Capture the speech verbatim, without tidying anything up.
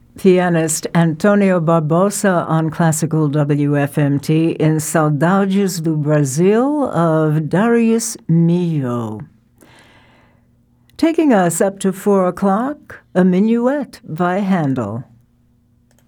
Pianist Antonio Barbosa on Classical W F M T in Saudades do Brasil of Darius Milhaud. Taking us up to four o'clock, a minuet by Handel.